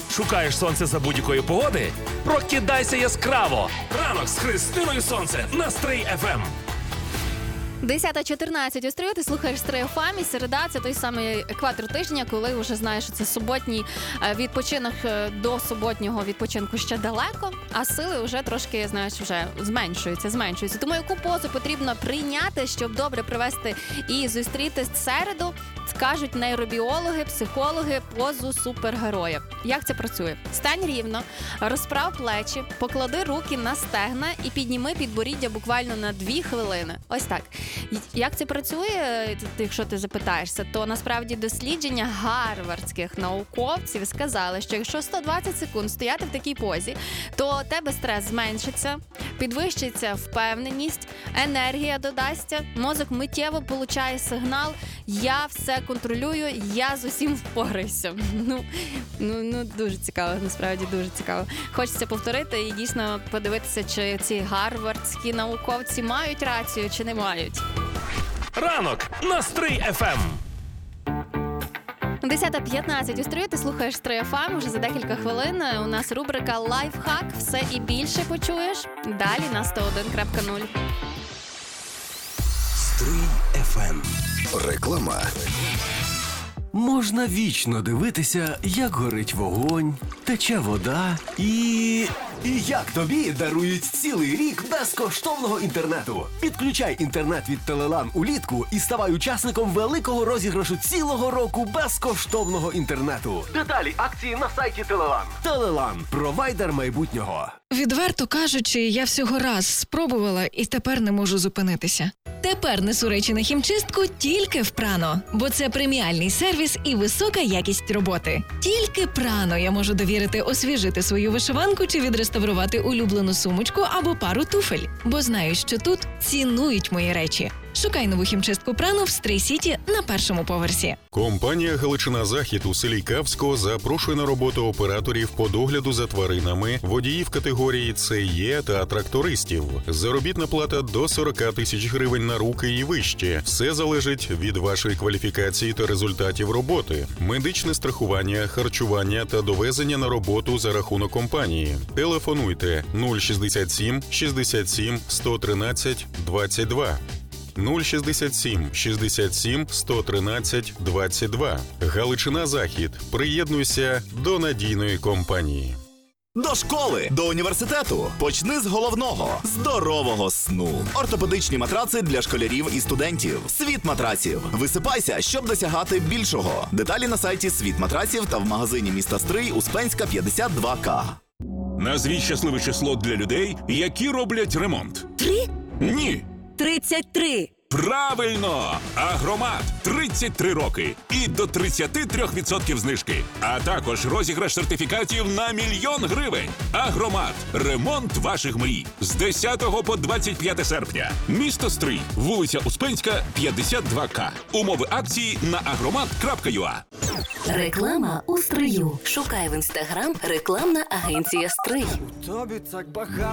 Шукаєш сонце за будь-якої погоди? Прокидайся яскраво! Ранок з Христиною Сонце на Стрий ФМ. 10:14 у Стрию, ти слухаєш Стрий ФМ, і середа – це той самий екватор тижня, коли вже знаєш, що це суботній відпочинок, до суботнього відпочинку ще далеко, а сили вже трошки, знаєш, вже зменшуються. Тому яку позу потрібно прийняти, щоб добре провести і зустріти середу, кажуть нейробіологи, психологи, позу супергероя. Як це працює? Стань рівно, розправ плечі, поклади руки на стегна і підніми підборіддя буквально на 2 хвилини. Ось так. Як це працює, якщо ти запитаєшся, то насправді дослідження гарвардських науковців сказали, що якщо 120 секунд стояти в такій позі, то у тебе стрес зменшиться, підвищиться впевненість, енергія додасться, мозок миттєво получає сигнал «я все контролюю, я з усім впораюся». Ну, дуже цікаво, насправді дуже цікаво. Хочеться повторити і дійсно подивитися, чи ці гарвардські науковці мають рацію, чи не мають. Ранок на Стрий ФМ. 10:15 у Стрию, ти слухаєш Стрий ФМ. Уже за декілька хвилин у нас рубрика «Лайфхак». Все і більше почуєш. Далі на 101.0. Стрий ФМ. Реклама. Можна вічно дивитися, як горить вогонь, тече вода і як тобі дарують цілий рік безкоштовного інтернету. Підключай інтернет від Телелан улітку і ставай учасником великого розіграшу цілого року безкоштовного інтернету. Деталі акції на сайті Телелан. Телелан – провайдер майбутнього. Відверто кажучи, я всього раз спробувала і тепер не можу зупинитися. Тепер несу речі на хімчистку тільки в Прано, бо це преміальний сервіс і висока якість роботи. Тільки Прано я можу довірити освіжити свою вишиванку чи відреставрувати улюблену сумочку або пару туфель, бо знаю, що тут цінують мої речі. Шукай нову хімчистку Прано в Стрий-Сіті на 1-му поверсі. Компанія «Галичина Захід» у селі Кавсько запрошує на роботу операторів по догляду за тваринами, водіїв категорії ЦЕ та трактористів. Заробітна плата до 40 тисяч гривень на руки і вище. Все залежить від вашої кваліфікації та результатів роботи. Медичне страхування, харчування та довезення на роботу за рахунок компанії. Телефонуйте 067 67 113 22. 067 67 113 22. Галичина Захід. Приєднуйся до надійної компанії. До школи, до університету. Почни з головного – здорового сну. Ортопедичні матраци для школярів і студентів. Світ матраців. Висипайся, щоб досягати більшого. Деталі на сайті Світ матраців та в магазині міста Стрий Успенська 52К. Назвіть щасливе число для людей, які роблять ремонт. 3? Ні. 33. Правильно! Агромат. 33 роки. І до 33% знижки. А також розіграш сертифікатів на 1 000 000 гривень. Агромат. Ремонт ваших мрій. З 10 по 25 серпня. Місто Стрий. Вулиця Успенська, 52К. Умови акції на agromat.ua. Реклама у Стрию. Шукай в Інстаграм рекламна агенція Стрий. Тобі так багато.